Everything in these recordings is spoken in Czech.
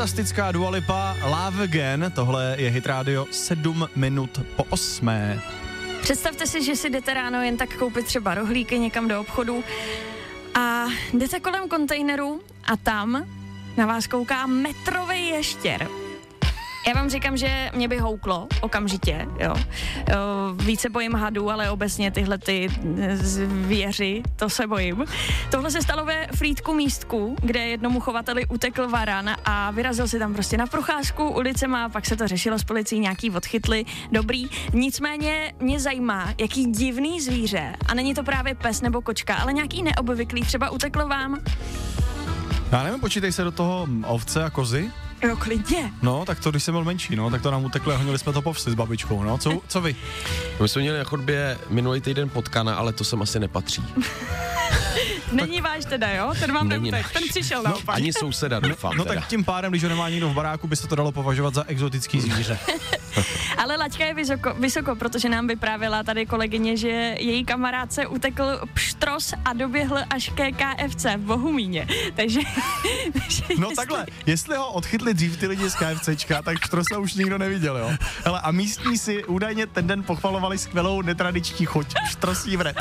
fantastická Dua Lipa, Love Again, tohle je Hit Radio 7 minut po 8. Představte si, že si jdete ráno jen tak koupit třeba rohlíky někam do obchodu a jdete kolem kontejneru a tam na vás kouká metrový ještěr. Já vám říkám, že mě by houklo okamžitě, jo. Víc se bojím hadů, ale obecně tyhle ty zvěři, to se bojím. Tohle se stalo ve Frýdku místku, kde jednomu chovateli utekl varan a vyrazil si tam prostě na procházku ulicema a pak se to řešilo s policií, nějaký odchytli, dobrý. Nicméně mě zajímá, jaký divný zvíře, a není to právě pes nebo kočka, ale nějaký neobvyklý, třeba utekl vám. Já nevím, počítej se do toho ovce a kozy. Jo, klidně. No, tak to, když jsem byl menší, no, tak to nám uteklo a honili jsme to po vsi s babičkou, no. Co vy? My jsme měli na chodbě minulý týden potkana, ale to sem asi nepatří. Není váš teda, jo? Ten vám neutek, ten přišel na opak. Ani souseda, doufám. No tak tím pádem, když ho nemá nikdo v baráku, by se to dalo považovat za exotický zvíře. Ale laťka je vysoko, protože nám vyprávěla tady kolegyně, že její kamarádce utekl pštros a doběhl až ke KFC v Bohumíně. Takže no takhle, jestli ho odchytli dřív ty lidi z KFCčka, tak pštrosa už nikdo neviděl, jo. Hele, a místní si údajně ten den pochvalovali skvělou netradiční chuť pštrosí vret.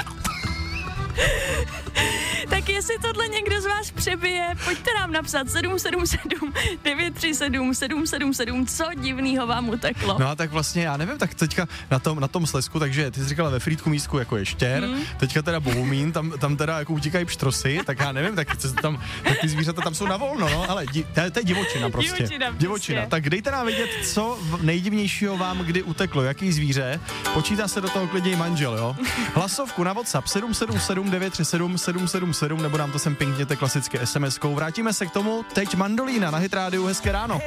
Tak jestli tohle někdo z vás přebije, pojďte nám napsat 777 937 777, co divnýho vám uteklo. No a tak vlastně, já nevím, tak teďka na tom Slezsku, takže ty jsi říkala ve Frýdku místku jako ještěr, teďka teda Bohumín, tam teda jako utíkají pštrosy, tak já nevím, tak ty zvířata tam jsou na volno, no, ale to je divočina prostě. Divočina. Tak dejte nám vědět, co nejdivnějšího vám kdy uteklo, jaký zvíře, počítá se do toho klidně i manžel, jo. Hlasovku na WhatsApp 777 937 777 nebo nám to sem pinkněte klasicky SMS-kou. Vrátíme se k tomu teď Mandolína na Hit Rádiu, hezké ráno.